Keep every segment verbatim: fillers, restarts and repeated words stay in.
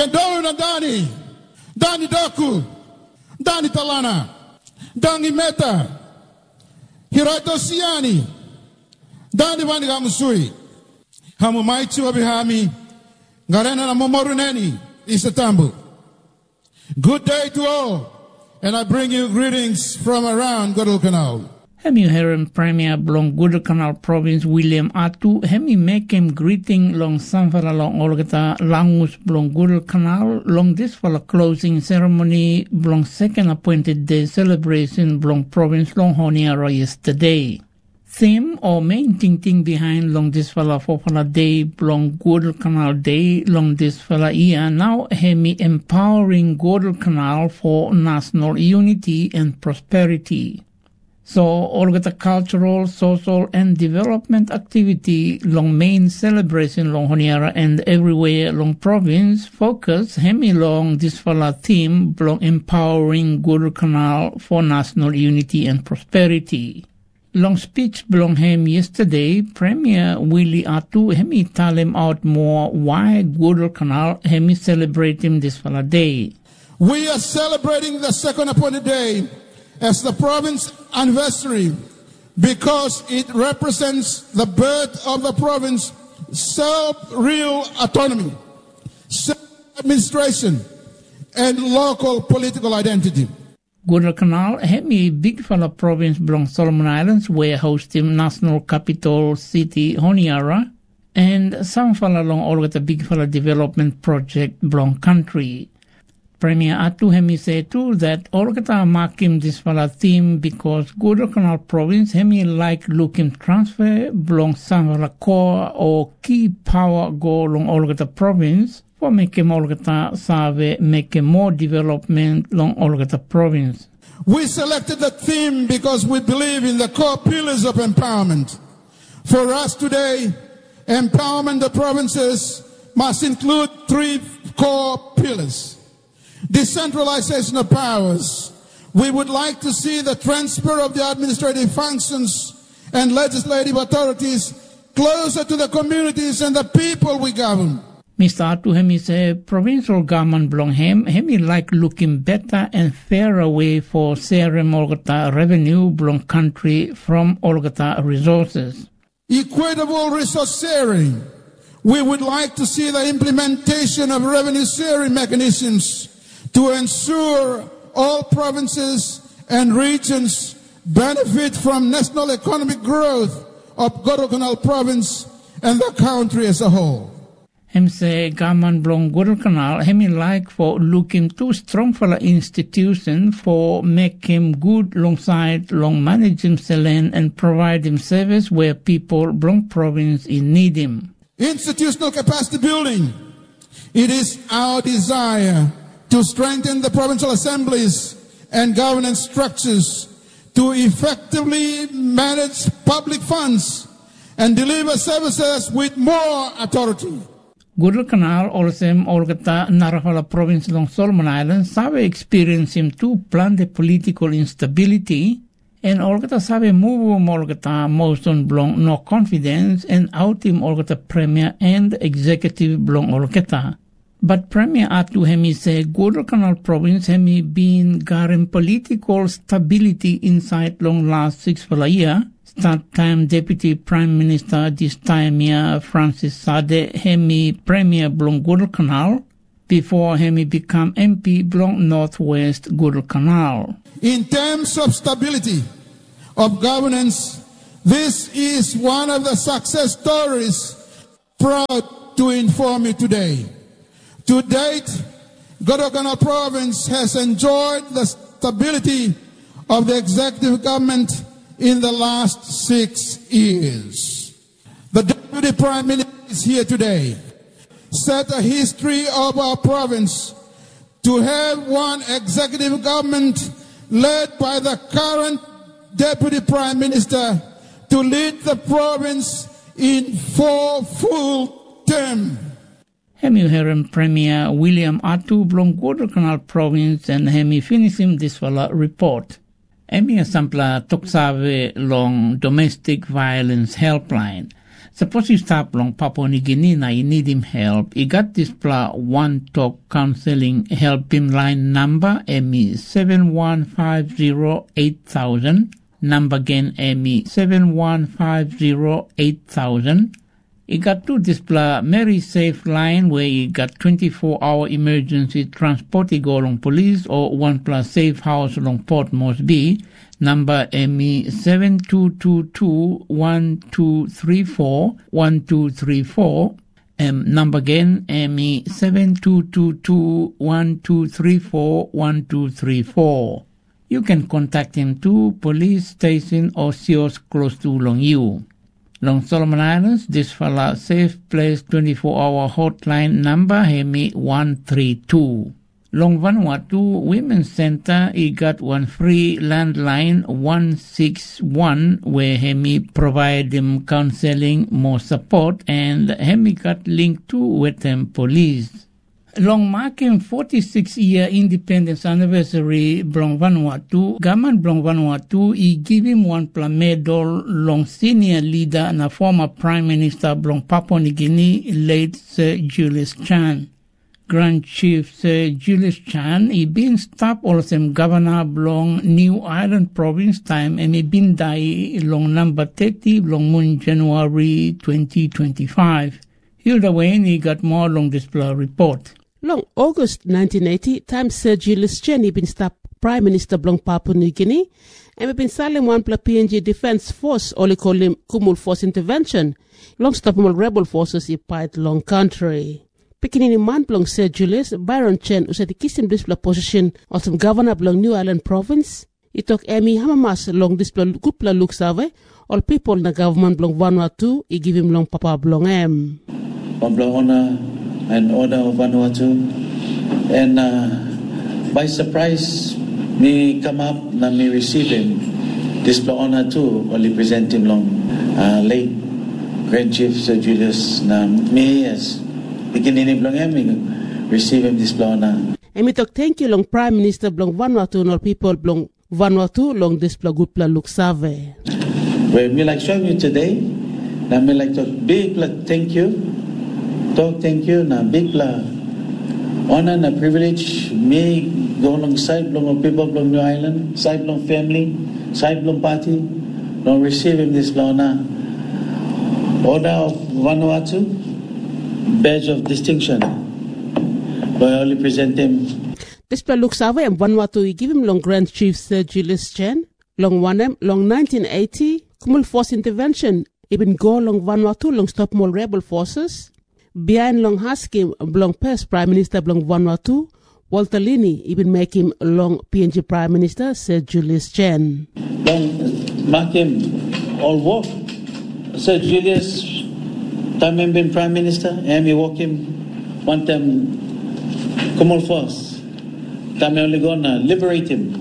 Kedona Dani, Dani Doku, Dani Talana, Dani Meta, Hirato Siani, Dani Vanigamusui, Hamumaitu Abihami, Garena Momoruneni, Isatambu. Good day to all, and I bring you greetings from around Guadalcanal. Hemi Heron Premier Blong Guadalcanal Province William Atu Hemi Mekem greeting long Sanfara long Olgata Langus Blong Guadalcanal long this for a closing ceremony Blong second appointed day celebration Blong Province Long Honiara yesterday. Theme or main thing thing behind long this fella for fella day Blong Guadalcanal Day long this fella year now Hemi empowering Guadalcanal for national unity and prosperity. So, all the cultural, social, and development activity long main celebration long Honiara and everywhere long province focus hemi long this fala theme long empowering Guadalcanal for national unity and prosperity. Long speech belong him yesterday, Premier Willie Atu hemi tell him out more why Guadalcanal hemi celebrating this fala day. We are celebrating the second appointed day as the province anniversary because it represents the birth of the province self-real autonomy, self-administration, and local political identity. Guadalcanal, hemi big fella province belong Solomon Islands where hosting national capital city Honiara and some fella long all the big fella development project belong country. Premier Atu hemi say too that Olgata marking this fala theme because Guadalcanal province hemi like looking transfer belong some core or key power go long Olgata province for making Olgata save make more development long Olgata province. We selected the theme because we believe in the core pillars of empowerment. For us today, empowerment the provinces must include three core pillars. Decentralization of powers. We would like to see the transfer of the administrative functions and legislative authorities closer to the communities and the people we govern. Mister Atu hemi say provincial government belong him hemi like looking better and fairer way for sharing Olgata revenue belong country from Olgata resources. Equitable resource sharing. We would like to see the implementation of revenue sharing mechanisms to ensure all provinces and regions benefit from national economic growth of Guadalcanal province and the country as a whole. Hem say government belong Guadalcanal hemi like for looking too strong for the institution for make him good alongside long manage him land and provide him service where people belong province in need him. Institutional capacity building. It is our desire to strengthen the provincial assemblies and governance structures to effectively manage public funds and deliver services with more authority. Guadalcanal also Olgata Narafala province along Solomon Islands sabe experiencing to plan the political instability and Olgata sabe move Olgata most on belong no confidence and out him Olgata premier and executive belong Olgata. But Premier Atu hemi say Guadalcanal province hemi been garin political stability inside long last six for a year. Start time Deputy Prime Minister this time year Francis Sade hemi Premier belong Guadalcanal before hemi become M P belong Northwest Guadalcanal. In terms of stability of governance, this is one of the success stories proud to inform you today. To date, Guadalcanal province has enjoyed the stability of the executive government in the last six years. The Deputy Prime Minister is here today. Set a history of our province to have one executive government led by the current Deputy Prime Minister to lead the province in four full terms. Hemi Heron Premier William Atu belong Guadalcanal province and hemi finish him this fella report. Hemi sampla toksave long domestic violence helpline. Suppose you stop long Papua New Guinea na you need him help. You got this pla one talk counseling help him line number M E seven one five zero eight thousand. Number again M E seven one five zero eight thousand. You got to this pla Mary Safe line where you got twenty-four hour emergency transport. You go along police or one plus safe house along Port Moresby. Number M E seven two two two one two three four one two three four. Um, number again M E seven two two two one two three four one two three four. You can contact him to police station or C O S close to long you. Long Solomon Islands, this fella safe place twenty-four hour hotline number M E one three two. Long Vanuatu Women's Center, he got one free landline one six one where Hemi provide them counseling, more support, and Hemi got linked to with them police. Long marking forty-six year independence anniversary Blong Vanuatu, government Blong Vanuatu, he give him one medal long senior leader and a former Prime Minister Blong Papua New Guinea, late Sir Julius Chan. Grand Chief Sir Julius Chan, he been staff also governor Blong New Ireland province time and he been die long number thirty long moon January twenty twenty-five. Hilda Wayne, he got more long display report. Long August nineteen eighty, time Sir Julius Chan, he been staff Prime Minister Blong Papua New Guinea and we been selling one plus P N G Defence Force, only call him Kumul Force Intervention. Long stoppable rebel forces he fight long country. Picking in man belong Sir Julius, Byron Chen, who said he kissed him display position of some governor belong New Ireland province. He took Emi Hamamas long display kupla look survey. All people in the government belong Vanuatu, he give him long papa belong M. On belong honor and order of Vanuatu. And uh, by surprise, me come up and me receive him. Display honor too, only present him long uh, late Grand Chief Sir Julius na me as beginning in Blong Em, receive him this honor. And we talk thank you long Prime Minister Blong Vanuatu and all people Blong Vanuatu long this good pla look survey. Well, me like showing you today, now me like talk big pla thank you, talk thank you, na big pla honor na privilege, me go alongside Blong people Blong New Ireland, side Blong family, side Blong party, long receive him this honor. Order of Vanuatu, badge of distinction. But I only present him. This plan looks away and Vanuatu, we give him long Grand Chief Sir Julius Chan, long one M, long nineteen eighty, Kumul Force Intervention, even go long Vanuatu, long stop more rebel forces. Behind long Husky, long Pest Prime Minister long Vanuatu, Walter Lini, even make him long P N G Prime Minister Sir Julius Chan. Long mark him all work. Sir Julius time I been Prime Minister, and we walk him one time, come all force. Time only gonna liberate him,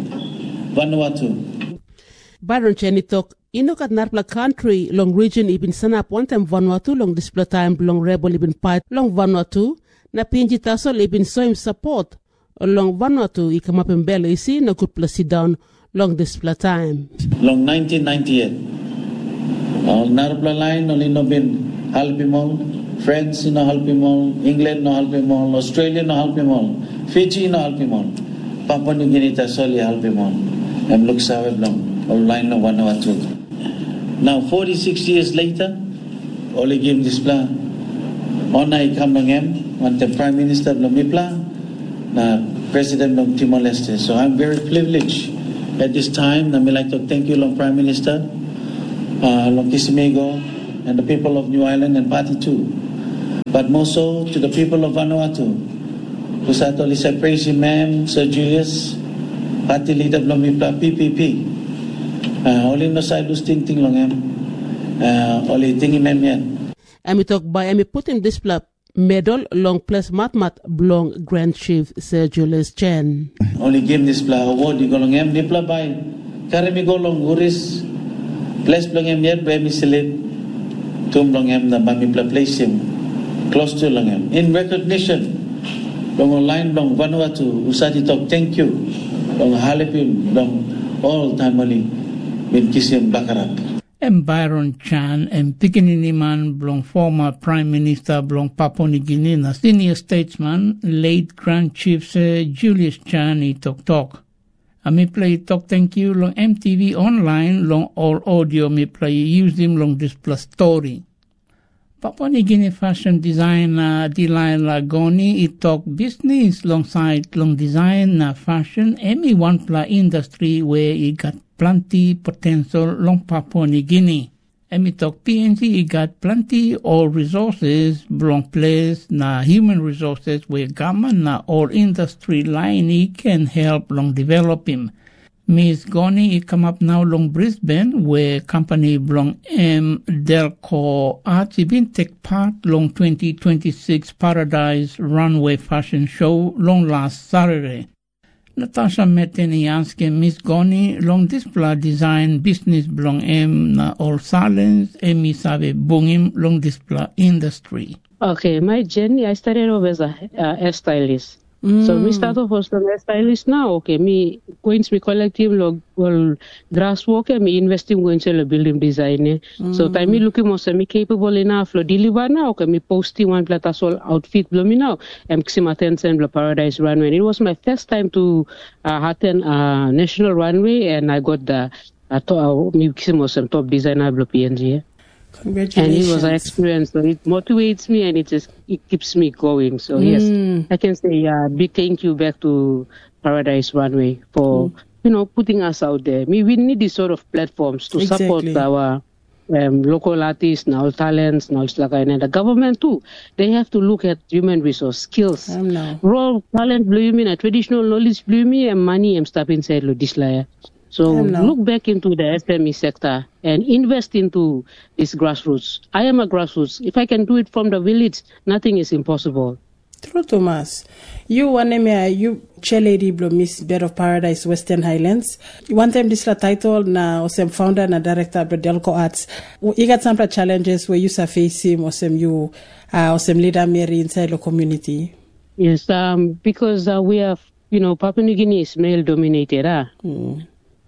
Vanuatu. Byron Chenny talk, Inok at Narpla country, long region, ibin sanap one time Vanuatu, long display time, long rebel, ibin pipe, long Vanuatu, na P N G Tasol, ibin so him support, long Vanuatu, he come up in Belo, isi, na good place sit down, long display time. Long nineteen ninety-eight, all Narpla line, only no been help him all, France no help him all, England no help him all, Australia no help him all, Fiji no help him all, Papua New Guinea Tasoli help him all. I'm look sawe long, all line no Vanuatu. Now forty-six years later, only give this plan. On I come long em, want the Prime Minister of Mipla, na President of Timor-Leste. So I'm very privileged at this time. I would like to thank you, long Prime Minister, uh, long Kisimigo, and the people of New Ireland and party too. But more so to the people of Vanuatu, who said only say praise him, ma'am, Sir Julius, party leader of Mipla, P P P. Uh, only no side lose ting ting long em. Uh, only ting him em yan. And we talk by and we put in display medal long plus matmat belong Grand Chief Sir Julius Chan. Only give this pla award you go long em nipla by carry me go long uris place long em yet by me select tum long em na by me pla place him close to long em in recognition long online long Vanuatu usati talk thank you long halipim long all time only bin kisim bakarat. and Byron Chan, and Pikinini man belong former Prime Minister belong Papua New Guinea, na senior statesman, late Grand Chief uh, Julius Chan, i talk talk. I me play talk thank you long M T V online, long all audio me play use them long this plus story. Papua New Guinea fashion designer Delilah Goni, it talk business alongside long design na fashion, any one pla industry where it got plenty potential long Papua New Guinea. And we talk P N G, it got plenty all resources, belong place na human resources where government na all industry line it can help long develop him. Miss Goni it come up now long Brisbane where company belong M Delco Arts been take part long twenty twenty-six Paradise Runway Fashion Show long last Saturday. Natasha Metenianske Miss Goni long display design business belong M na all silence Emi Save Bungim long display industry. Okay, my journey, I started off as a uh, hairstylist. Mm. So me start off as a hairstylist now. Okay, me going to me collective log well grass worker, me investing going to the building design. Mm. So time me looking more me capable enough to deliver now. Okay, me posting one platasol outfit below me now. I'm Ximaten and the Paradise Runway. It was my first time to uh, attend a national runway, and I got the uh, to, uh, me top designer below P N G. Congratulations. And it was an experience, so it motivates me and it just it keeps me going. So mm. yes, I can say a uh, big thank you back to Paradise Runway for mm. you know putting us out there. We we need these sort of platforms to exactly. support our um, local artists, now talents, now and the government too. They have to look at human resource skills, raw talent, blooming, a traditional knowledge, blooming, and money and stuff inside this layer. So look back into the S M E sector and invest into this grassroots. I am a grassroots. If I can do it from the village, nothing is impossible. True, Thomas. You one name you chair lady blo Miss Bed of Paradise Western Highlands. One time this la title na osem founder na director of Delco Arts. You got some challenges where you are facing osem you uh osem leader Mary inside the community. Yes, um because uh, we have you know Papua New Guinea is male dominated, ah. Mm.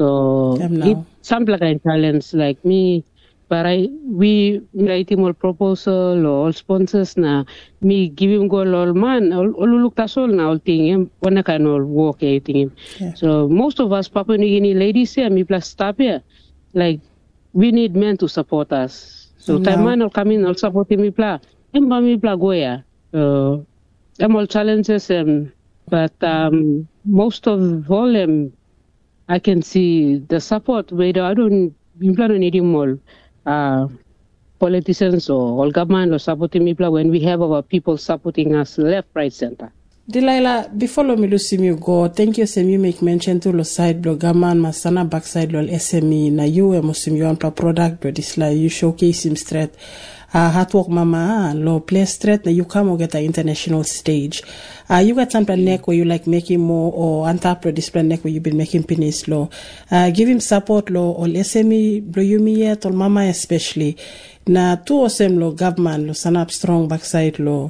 So it some like a challenge like me, but I we writing all proposal or all sponsors na me giving goal all man all all look that's all now thing him one kind of work everything. Yeah. So most of us Papua New Guinea ladies here me plus staff here like we need men to support us. So no. time man will come in all supporting me plus and me plus go here. So them all challenges um but um most of all them. Um, I can see the support where I don't implant need more uh, politicians or all government or supporting me when we have our people supporting us left, right, center. Delilah, before me Lucy me go, thank you Semi make mention to the side blog gaman masana backside lol S M E na you musim you ampa product do this la you showcase him straight. Uh, hard work mama lo play straight na you come or get an international stage. Uh, you got some neck where you like making more or antapro display neck where you've been making pennies low. Uh, give him support lo all S M E blow you me yet or mama especially. Na two osem lo government lo sanap strong backside lo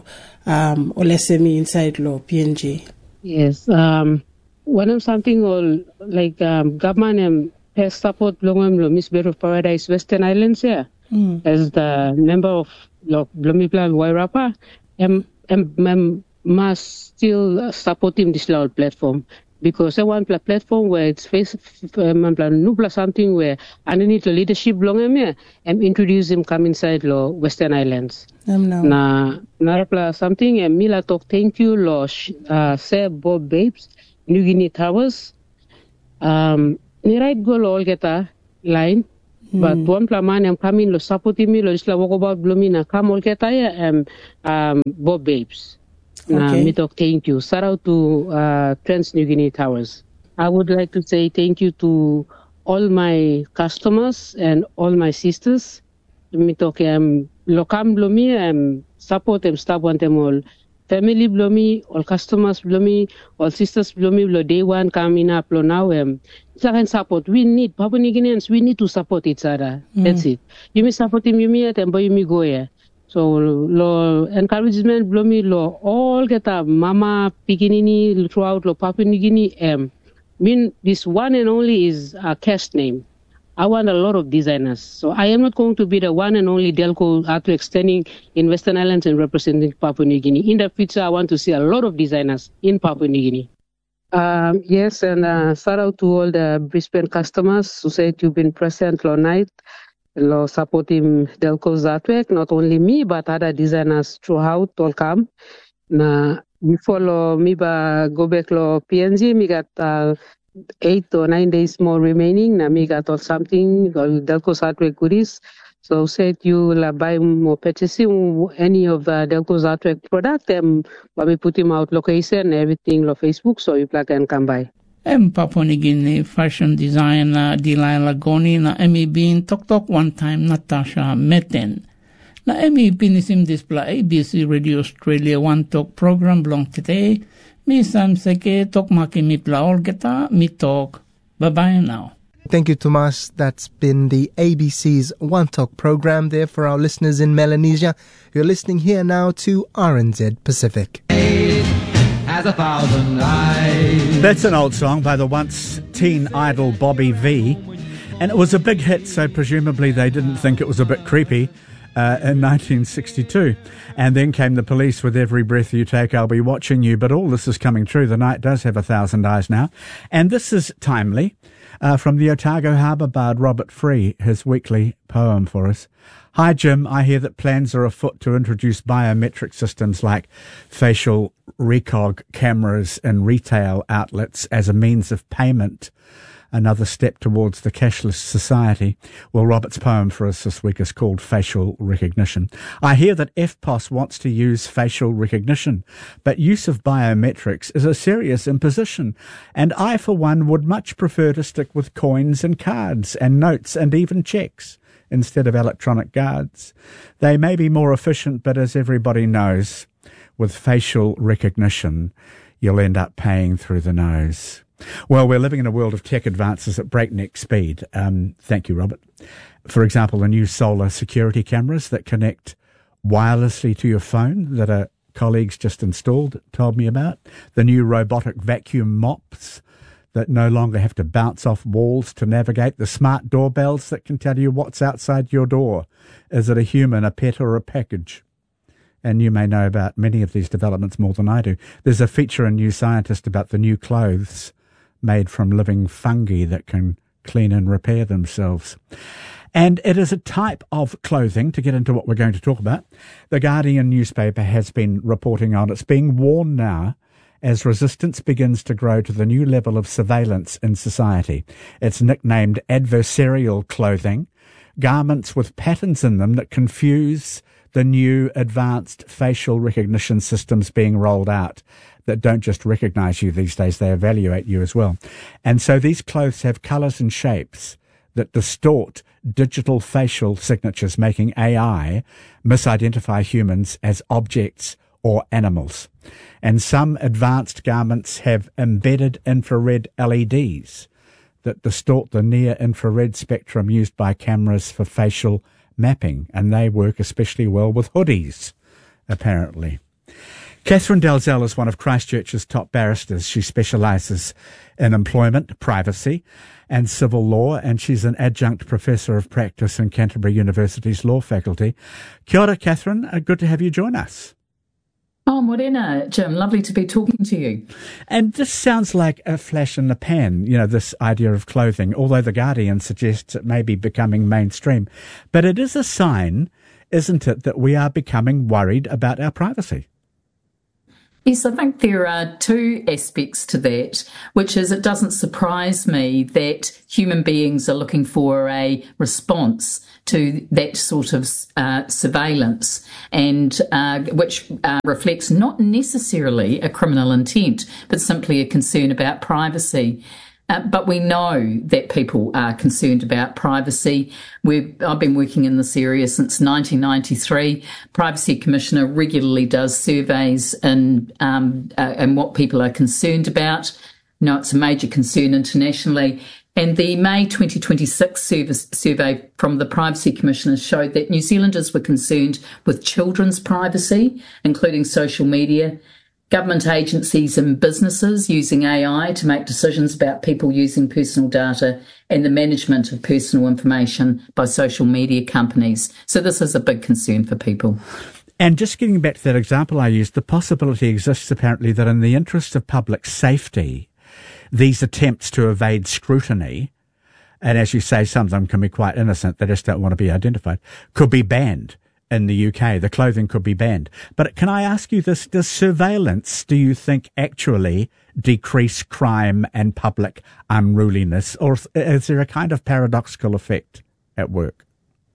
um all S M E inside lo P N G. Yes. Um one of something all like um government and um, support lo lo Miss Bed of Paradise Western Islands here. Mm. As the member of Blomipla Wairapa, and um, must still support him this loud platform because I want a platform where it's face um, something where underneath the leadership belong here and introduce him come inside law Western Islands. Um, no. Na na something and Mila talk thank you law uh say Bob Babes New Guinea Towers. Um, ni right go all get a line. But mm. one plaman am coming lo supporting me lo isla walk about blomina come all get um um Bob Babes. Na okay. Me talk thank you. Shout out to uh Trans New Guinea Towers. I would like to say thank you to all my customers and all my sisters. Me talk um lo come blomi um support them stop want them all. Family blomi, all customers blomi, all sisters blomi, lo day one coming up lo now um it's like support. We need Papua New Guineans, we need to support each other. Mm. That's it. You may support him, you may at and boy you may go here. So lo encouragement blomi lo all get a mama pikinini throughout lo Papua New Guinea um mean this one and only is a cash name. I want a lot of designers. So I am not going to be the one and only Delco artwork standing in Western Islands and representing Papua New Guinea. In the future, I want to see a lot of designers in Papua New Guinea. Um, yes, and uh, shout out to all the Brisbane customers who said you've been present all night, lo supporting Delco's artwork, not only me, but other designers throughout all come. Na, before lo, me ba go back lo P N G, me got uh, eight or nine days more remaining. Na me got all something, all Delco's artwork goodies. So said you will buy more purchasing any of uh, Delco's artwork product, and um, we put him out location, everything on Facebook, so you can come by. Em Papua New Guinea fashion designer Delilah Goni na emi bin tok tok one time Natasha Meten. Na emi pinisim display A B C Radio Australia One Talk program belong today. Mi sam seke tok maki mi plaol geta mi talk. Bye bye now. Thank you, Tomas. That's been the A B C's One Talk program there for our listeners in Melanesia. You're listening here now to R N Z Pacific. Has a thousand eyes. That's an old song by the once teen idol Bobby V. And it was a big hit, so presumably they didn't think it was a bit creepy uh, in nineteen sixty-two. And then came the Police with Every Breath You Take, I'll Be Watching You. But all this is coming true. The night does have a thousand eyes now. And this is timely. Uh, from the Otago Harbour Bard, Robert Free, his weekly poem for us. Hi, Jim. I hear that plans are afoot to introduce biometric systems like facial recog cameras in retail outlets as a means of payment. Another step towards the cashless society. Well, Robert's poem for us this week is called Facial Recognition. I hear that F P O S wants to use facial recognition, but use of biometrics is a serious imposition, and I, for one, would much prefer to stick with coins and cards and notes and even checks instead of electronic cards. They may be more efficient, but as everybody knows, with facial recognition, you'll end up paying through the nose. Well, we're living in a world of tech advances at breakneck speed. Um, thank you, Robert. For example, the new solar security cameras that connect wirelessly to your phone that a colleagues just installed told me about. The new robotic vacuum mops that no longer have to bounce off walls to navigate. The smart doorbells that can tell you what's outside your door. Is it a human, a pet, or a package? And you may know about many of these developments more than I do. There's a feature in New Scientist about the new clothes made from living fungi that can clean and repair themselves. And it is a type of clothing, to get into what we're going to talk about, the Guardian newspaper has been reporting on. It's being worn now as resistance begins to grow to the new level of surveillance in society. It's nicknamed adversarial clothing, garments with patterns in them that confuse the new advanced facial recognition systems being rolled out that don't just recognize you these days, they evaluate you as well. And so these clothes have colors and shapes that distort digital facial signatures, making A I misidentify humans as objects or animals. And some advanced garments have embedded infrared L E Ds that distort the near-infrared spectrum used by cameras for facial mapping, and they work especially well with hoodies, apparently. Catherine Dalzell is one of Christchurch's top barristers. She specialises in employment, privacy and civil law, and she's an adjunct professor of practice in Canterbury University's law faculty. Kia ora, Catherine. Good to have you join us. Oh, morena, Jim. Lovely to be talking to you. And this sounds like a flash in the pan, you know, this idea of clothing, although The Guardian suggests it may be becoming mainstream. But it is a sign, isn't it, that we are becoming worried about our privacy? Yes, I think there are two aspects to that, which is it doesn't surprise me that human beings are looking for a response to that sort of uh, surveillance, and uh, which uh, reflects not necessarily a criminal intent, but simply a concern about privacy. Uh, but we know that people are concerned about privacy. We've, I've been working in this area since nineteen ninety-three. Privacy Commissioner regularly does surveys in, um, uh, and what people are concerned about. You know, it's a major concern internationally. And the May twenty twenty-six service, survey from the Privacy Commissioner showed that New Zealanders were concerned with children's privacy, including social media. government agencies and businesses using A I to make decisions about people using personal data, and the management of personal information by social media companies. So this is a big concern for people. And just getting back to that example I used, the possibility exists apparently that in the interest of public safety, these attempts to evade scrutiny, and as you say, some of them can be quite innocent, they just don't want to be identified, could be banned in the U K. The clothing could be banned. But can I ask you this, does surveillance, do you think, actually decrease crime and public unruliness, or is there a kind of paradoxical effect at work?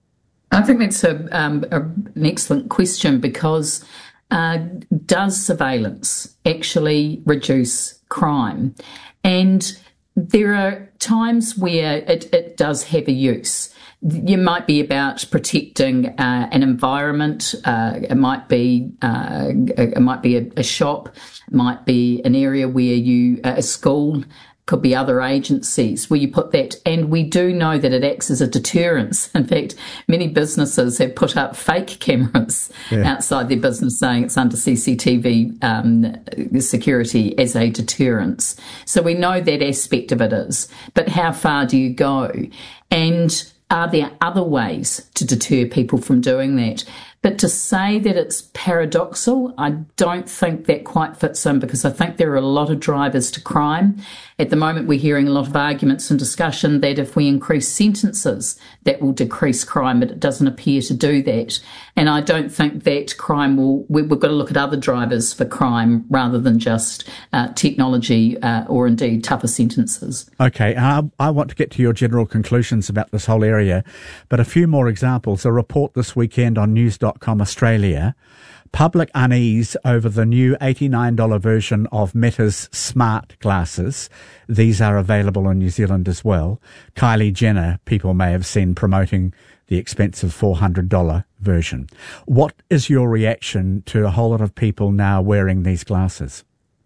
I think that's a, um, a, an excellent question, because uh, does surveillance actually reduce crime? And there are times where it, it does have a use. You might be about protecting uh, an environment. Uh, it might be uh, it might be a, a shop. It might be an area where you a school. Could be other agencies where you put that, and we do know that it acts as a deterrence. In fact, many businesses have put up fake cameras yeah. outside their business saying it's under C C T V um, security as a deterrence. So we know that aspect of it is, but how far do you go? And are there other ways to deter people from doing that? But to say that it's paradoxical, I don't think that quite fits in, because I think there are a lot of drivers to crime. At the moment, we're hearing a lot of arguments and discussion that if we increase sentences, that will decrease crime, but it doesn't appear to do that. And I don't think that crime will, we've got to look at other drivers for crime rather than just uh, technology uh, or indeed tougher sentences. Okay, I, I want to get to your general conclusions about this whole area, but a few more examples. A report this weekend on news dot com Australia, public unease over the new eighty-nine dollars version of Meta's smart glasses. These are available in New Zealand as well. Kylie Jenner, people may have seen promoting the expensive four hundred dollars version. What is your reaction to a whole lot of people now wearing these glasses?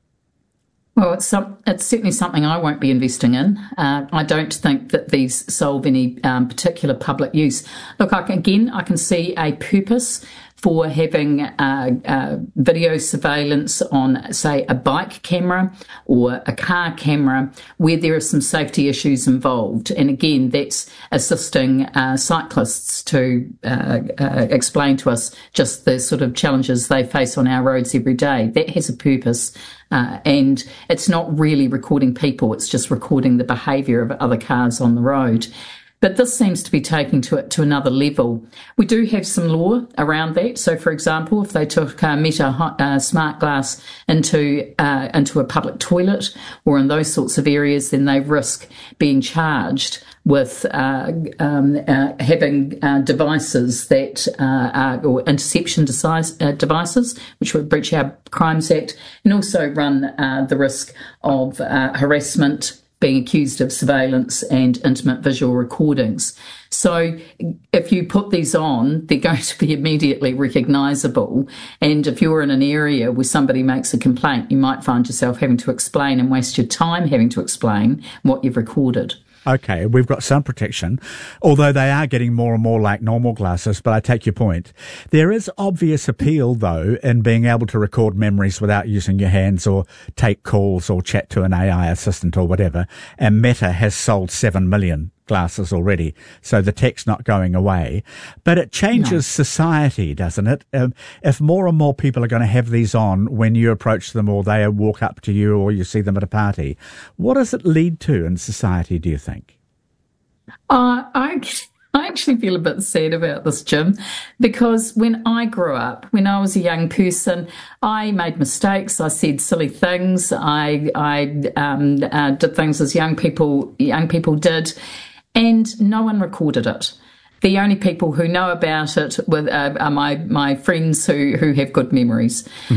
Well, it's, some, it's certainly something I won't be investing in. Uh, I don't think that these solve any um, particular public use. Look, I can, again, I can see a purpose for having uh, uh, video surveillance on, say, a bike camera or a car camera where there are some safety issues involved. And again, that's assisting uh, cyclists to uh, uh, explain to us just the sort of challenges they face on our roads every day. That has a purpose. Uh, and it's not really recording people, it's just recording the behaviour of other cars on the road. But this seems to be taking to it to another level. We do have some law around that. So, for example, if they took uh, Meta uh, smart glass into uh, into a public toilet or in those sorts of areas, then they risk being charged with uh, um, uh, having uh, devices that uh, are, or interception device, uh, devices, which would breach our Crimes Act, and also run uh, the risk of uh, harassment, being accused of surveillance and intimate visual recordings. So if you put these on, they're going to be immediately recognisable. And if you're in an area where somebody makes a complaint, you might find yourself having to explain and waste your time having to explain what you've recorded. Okay, we've got some protection, although they are getting more and more like normal glasses, but I take your point. There is obvious appeal, though, in being able to record memories without using your hands or take calls or chat to an A I assistant or whatever, and Meta has sold seven million glasses already, so the tech's not going away. But it changes no. society, doesn't it? Um, if more and more people are going to have these on when you approach them or they walk up to you or you see them at a party, what does it lead to in society, do you think? Uh, I, I actually feel a bit sad about this, Jim, because when I grew up, when I was a young person, I made mistakes. I said silly things. I, I um, uh, did things as young people, young people did. And no one recorded it. The only people who know about it are my, my friends who, who have good memories.